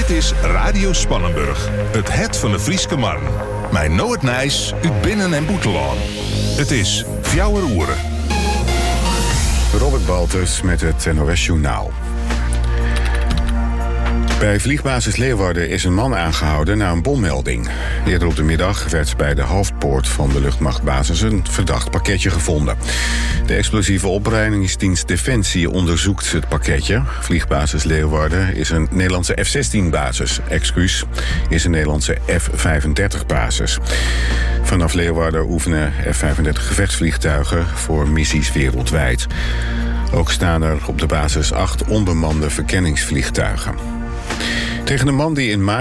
Dit is Radio Spannenburg, het van de Frieske Marn. Mijn Noordnijs, uit Binnen- en Boetelaan. Het is 4 uur. Robert Baltus met het NOS Journaal. Bij vliegbasis Leeuwarden is een man aangehouden na een bommelding. Eerder op de middag werd bij de hoofdpoort van de luchtmachtbasis een verdacht pakketje gevonden. De explosieve opruimingsdienst Defensie onderzoekt het pakketje. Vliegbasis Leeuwarden is een Nederlandse F-16-basis. Excuus is een Nederlandse F-35-basis. Vanaf Leeuwarden oefenen F-35 gevechtsvliegtuigen voor missies wereldwijd. Ook staan er op de basis 8 onbemande verkenningsvliegtuigen. Tegen een man die in maart